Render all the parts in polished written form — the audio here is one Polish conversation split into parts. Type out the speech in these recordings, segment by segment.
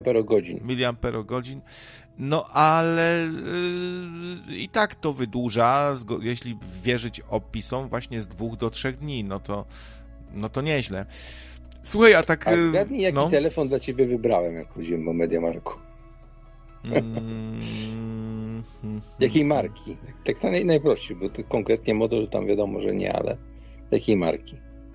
miliamperogodzin. No ale i tak to wydłuża, jeśli wierzyć opisom, właśnie z 2 do 3 dni, no to nieźle. Słuchaj, a tak... A zgadnij, jaki telefon dla ciebie wybrałem, jak chodziłem po MediaMarktu. Jakiej marki? Tak najprościej, bo to konkretnie model tam wiadomo, że nie, ale jakiej marki?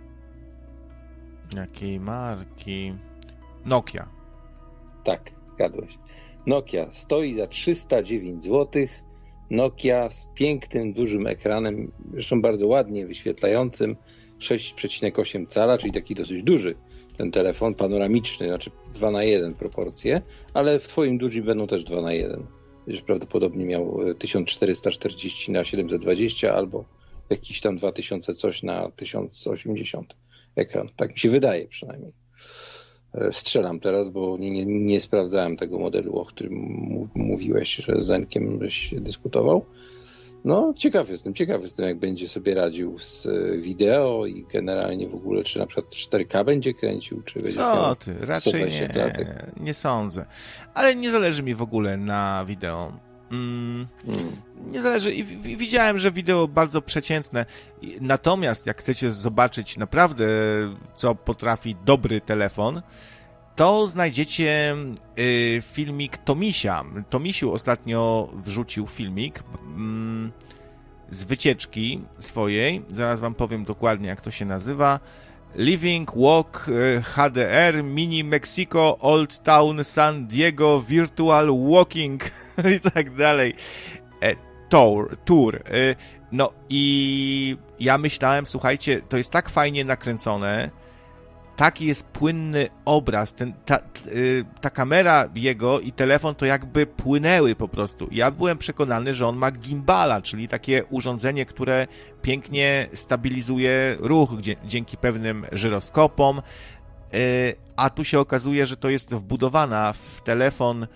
Jakiej marki? Nokia. Tak, zgadłeś. Nokia stoi za 309 zł. Nokia z pięknym, dużym ekranem, zresztą bardzo ładnie wyświetlającym, 6,8 cala, czyli taki dosyć duży ten telefon, panoramiczny, znaczy 2:1 proporcje, ale w twoim dużym będą też 2:1. Już prawdopodobnie miał 1440 na 720 albo jakiś tam 2000 coś na 1080 ekran. Tak mi się wydaje przynajmniej. Strzelam teraz, bo nie sprawdzałem tego modelu, o którym mówiłeś, że z Zenkiem byś dyskutował. No, ciekaw jestem, jak będzie sobie radził z wideo i generalnie w ogóle, czy na przykład 4K będzie kręcił, czy będzie Co ty, raczej nie sądzę. Ale nie zależy mi w ogóle na wideo. Nie zależy. I widziałem, że wideo bardzo przeciętne. Natomiast jak chcecie zobaczyć naprawdę, co potrafi dobry telefon, to znajdziecie filmik Tomisia. Tomisiu ostatnio wrzucił filmik z wycieczki swojej. Zaraz wam powiem dokładnie, jak to się nazywa. Living Walk HDR Mini Mexico Old Town San Diego Virtual Walking i tak dalej. Tour. No i ja myślałem, słuchajcie, to jest tak fajnie nakręcone, taki jest płynny obraz, ta kamera jego i telefon to jakby płynęły po prostu. Ja byłem przekonany, że on ma gimbala, czyli takie urządzenie, które pięknie stabilizuje ruch dzięki pewnym żyroskopom, a tu się okazuje, że to jest wbudowana w telefon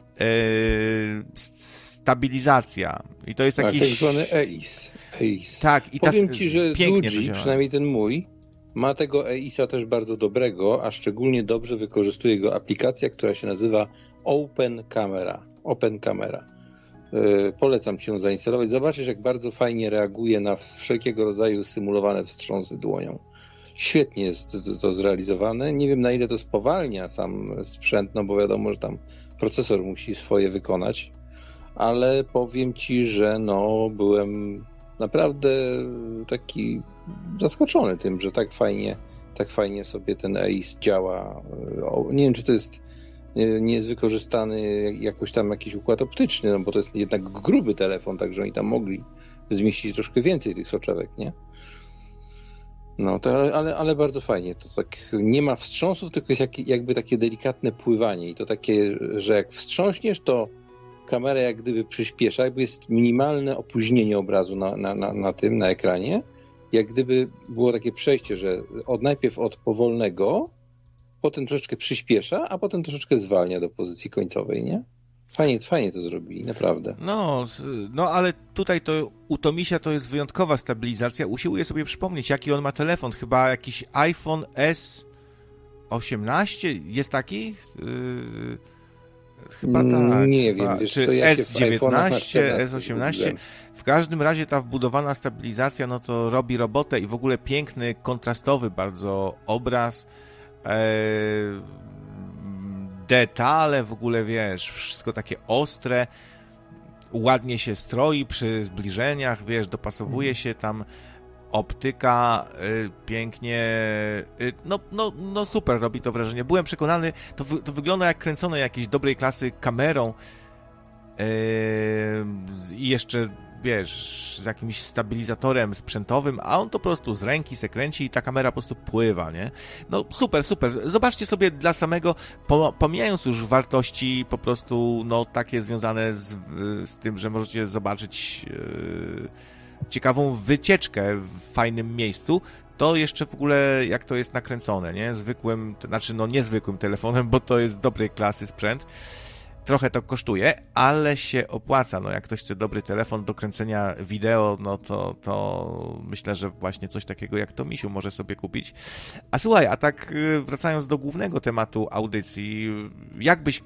stabilizacja. I to jest jakiś... tak zwany EIS. Tak. I powiem ci, że Duji, przynajmniej ten mój, ma tego EIS-a też bardzo dobrego, a szczególnie dobrze wykorzystuje go aplikacja, która się nazywa Open Camera. Polecam ci ją zainstalować. Zobaczysz, jak bardzo fajnie reaguje na wszelkiego rodzaju symulowane wstrząsy dłonią. Świetnie jest to zrealizowane. Nie wiem, na ile to spowalnia sam sprzęt, no bo wiadomo, że tam procesor musi swoje wykonać, ale powiem ci, że byłem naprawdę taki zaskoczony tym, że tak fajnie sobie ten EIS działa. Nie wiem, czy to jest nie jest wykorzystany jakiś układ optyczny, no bo to jest jednak gruby telefon, także oni tam mogli zmieścić troszkę więcej tych soczewek, nie? No, to, ale bardzo fajnie. To tak nie ma wstrząsów, tylko jest jakby takie delikatne pływanie i to takie, że jak wstrząśniesz, to kamera jak gdyby przyspiesza, jakby jest minimalne opóźnienie obrazu na ekranie, jak gdyby było takie przejście, że najpierw od powolnego, potem troszeczkę przyspiesza, a potem troszeczkę zwalnia do pozycji końcowej, nie? Fajnie to zrobili, naprawdę. No, ale tutaj to u Tomisia to jest wyjątkowa stabilizacja. Usiłuję sobie przypomnieć, jaki on ma telefon. Chyba jakiś iPhone S18 jest taki? Chyba tak. Nie wiem, wiesz czy co, ja S19, S18. W każdym razie ta wbudowana stabilizacja, no to robi robotę i w ogóle piękny, kontrastowy bardzo obraz. Detale w ogóle, wiesz, wszystko takie ostre, ładnie się stroi przy zbliżeniach, wiesz, dopasowuje się tam optyka, pięknie, no super, robi to wrażenie. Byłem przekonany, to wygląda jak kręcone jakiejś dobrej klasy kamerą i jeszcze, wiesz, z jakimś stabilizatorem sprzętowym, a on to po prostu z ręki se kręci i ta kamera po prostu pływa, nie? No super. Zobaczcie sobie dla samego, pomijając już wartości po prostu, no takie związane z tym, że możecie zobaczyć ciekawą wycieczkę w fajnym miejscu, to jeszcze w ogóle jak to jest nakręcone, nie? Niezwykłym telefonem, bo to jest dobrej klasy sprzęt. Trochę to kosztuje, ale się opłaca. No jak ktoś chce dobry telefon do kręcenia wideo, no to myślę, że właśnie coś takiego jak Tomisiu może sobie kupić. A słuchaj, a tak wracając do głównego tematu audycji, jak byś